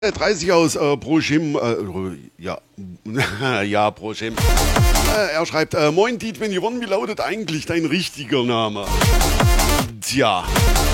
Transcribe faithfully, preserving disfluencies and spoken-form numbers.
dreißig aus äh, Proschim. Äh, ja, ja, Proschim. Äh, er schreibt, äh, Moin Dietwin Yvonne, wie lautet eigentlich dein richtiger Name? Tja,